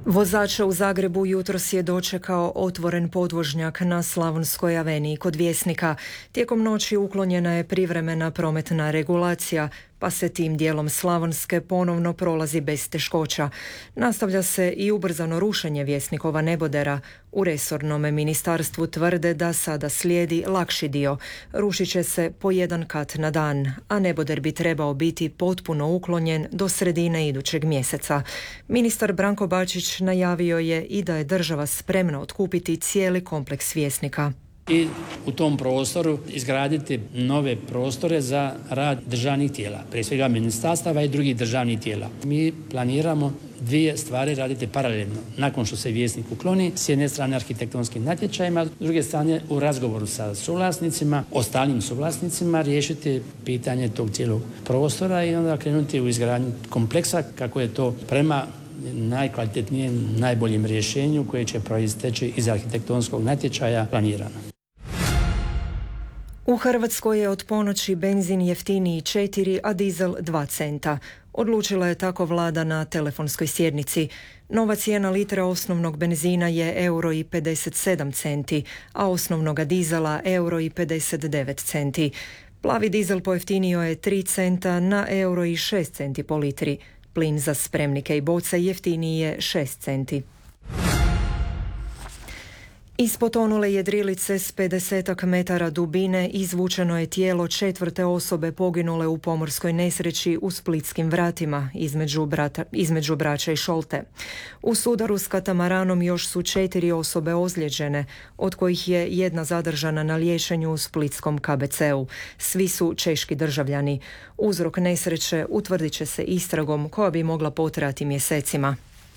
Vozača u Zagrebu jutros je dočekao otvoren podvožnjak na Slavonskoj aveniji kod Vjesnika. Tijekom noći uklonjena je privremena prometna regulacija, pa se tim dijelom Slavonske ponovno prolazi bez teškoća. Nastavlja se i ubrzano rušenje Vjesnikova nebodera. U resornome ministarstvu tvrde da sada slijedi lakši dio. Rušit će se po jedan kat na dan, a neboder bi trebao biti potpuno uklonjen do sredine idućeg mjeseca. Ministar Branko Bačić najavio je i da je država spremna otkupiti cijeli kompleks Vjesnika. I u tom prostoru izgraditi nove prostore za rad državnih tijela, prije svega ministarstava i drugih državnih tijela. Mi planiramo dvije stvari raditi paralelno. Nakon što se Vjesnik ukloni, s jedne strane arhitektonskim natječajima, s druge strane u razgovoru sa suvlasnicima, ostalim suvlasnicima, riješiti pitanje tog cijelog prostora i onda krenuti u izgradnju kompleksa kako je to prema najkvalitetnijem, najboljem rješenju koje će proisteći iz arhitektonskog natječaja planirano. U Hrvatskoj je od ponoći benzin jeftiniji 4, a dizel 2 centa. Odlučila je tako vlada na telefonskoj sjednici. Nova cijena litra osnovnog benzina je €1,57, a osnovnoga dizela €1,59. Plavi dizel pojeftinio je 3 centa na €1,06 po litri. Plin za spremnike i boce jeftiniji je 6 centi. Iz potonule jedrilice s 50 metara dubine izvučeno je tijelo 4. osobe poginule u pomorskoj nesreći u Splitskim vratima između Brača i Šolte. U sudaru s katamaranom još su 4 osobe ozlijeđene, od kojih je jedna zadržana na liječenju u splitskom KBC-u. Svi su češki državljani. Uzrok nesreće utvrdit će se istragom koja bi mogla potrajati mjesecima.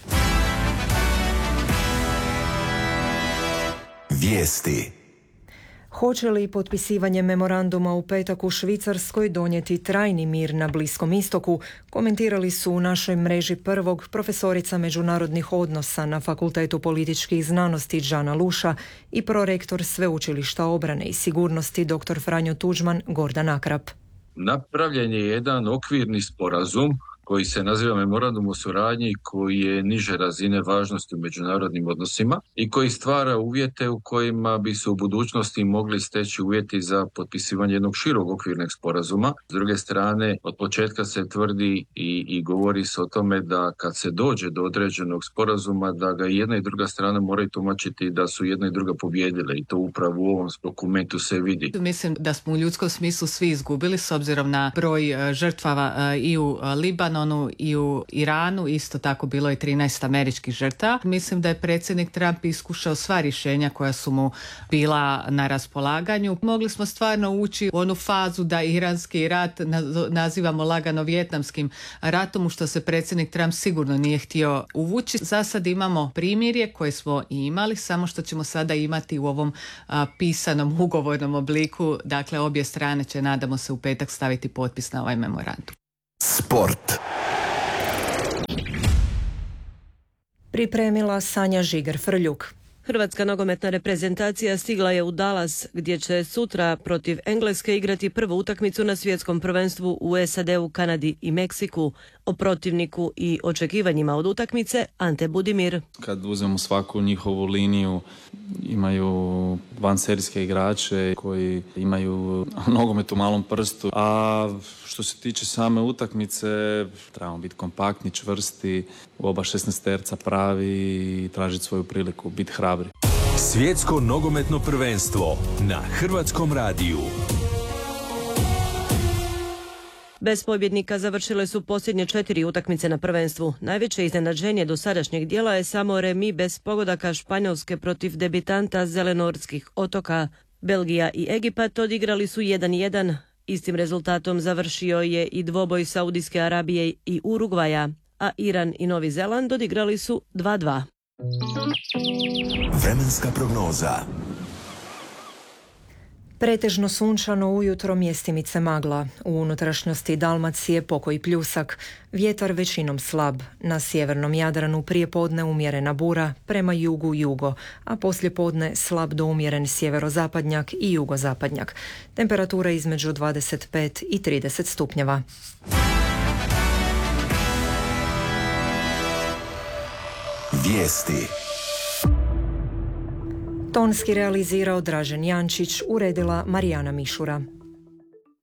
Vijesti. Hoće li potpisivanje memoranduma u petak u Švicarskoj donijeti trajni mir na Bliskom istoku, komentirali su u našoj mreži Prvog profesorica međunarodnih odnosa na Fakultetu političkih znanosti Đana Luša i prorektor Sveučilišta obrane i sigurnosti dr. Franjo Tuđman Gordan Akrap. Napravljen je jedan okvirni sporazum koji se naziva Memorandum o suradnji, koji je niže razine važnosti u međunarodnim odnosima i koji stvara uvjete u kojima bi se u budućnosti mogli steći uvjeti za potpisivanje jednog širog okvirnog sporazuma. S druge strane, od početka se tvrdi i govori se o tome da kad se dođe do određenog sporazuma, da ga i jedna i druga strana moraju tumačiti da su jedna i druga pobijedile, i to upravo u ovom dokumentu se vidi. Mislim da smo u ljudskom smislu svi izgubili s obzirom na broj žrtava i u Libanonu i u Iranu, isto tako bilo je 13 američkih žrtava. Mislim da je predsjednik Trump iskušao sva rješenja koja su mu bila na raspolaganju. Mogli smo stvarno ući u onu fazu da iranski rat nazivamo lagano vijetnamskim ratom, u što se predsjednik Trump sigurno nije htio uvući. Za sad imamo primirje koje smo i imali, samo što ćemo sada imati u ovom pisanom ugovornom obliku. Dakle, obje strane će, nadamo se, u petak staviti potpis na ovaj memorandum. Sport. Pripremila Sanja Žiger-Frljuk. Hrvatska nogometna reprezentacija stigla je u Dallas, gdje će sutra protiv Engleske igrati prvu utakmicu na svjetskom prvenstvu u SAD-u, Kanadi i Meksiku. O protivniku i očekivanjima od utakmice Ante Budimir. Kad uzmemo svaku njihovu liniju, imaju vanserijske igrače koji imaju nogomet u malom prstu, a što se tiče same utakmice, trebamo biti kompaktni, čvrsti, u oba 16-terca pravi i tražiti svoju priliku, biti hrabri. Svjetsko nogometno prvenstvo na Hrvatskom radiju. Bez pobjednika završile su posljednje 4 utakmice na prvenstvu. Najveće iznenađenje do sadašnjeg dijela je samo remi bez pogodaka Španjolske protiv debitanta Zelenortskih otoka. Belgija i Egipat odigrali su 1:1. Istim rezultatom završio je i dvoboj Saudijske Arabije i Urugvaja, a Iran i Novi Zeland odigrali su 2:2. Vremenska prognoza. Pretežno sunčano ujutro, mjestimice magla. U unutrašnjosti Dalmacije pokoj pljusak. Vjetar većinom slab. Na sjevernom Jadranu prijepodne umjerena bura, prema jugu jugo, a poslijepodne slab do umjeren sjeverozapadnjak i jugozapadnjak. Temperatura između 25 i 30 stupnjeva. Vijesti. Tonski realizirao Dražen Jančić, uredila Marijana Mišura.